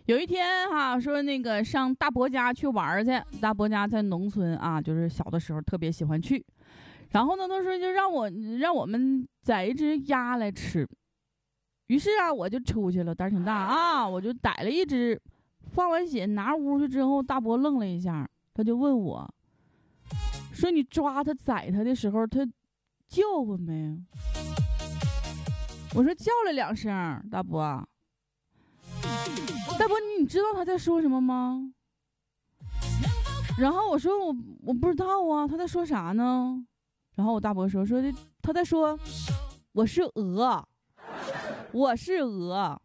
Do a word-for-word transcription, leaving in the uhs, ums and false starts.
有一天哈、啊，说那个上大伯家去玩去，大伯家在农村啊，就是小的时候特别喜欢去。然后呢，他说就让我让我们宰一只鸭来吃。于是啊，我就出去了，胆儿挺大啊，我就逮了一只，放完血拿屋去之后，大伯愣了一下，他就问我，说你抓他宰他的时候，他叫唤没？我说叫了两声，大伯，大伯你知道他在说什么吗？然后我说我我不知道啊，他在说啥呢？然后我大伯说说他在说我是鹅。我是鹅，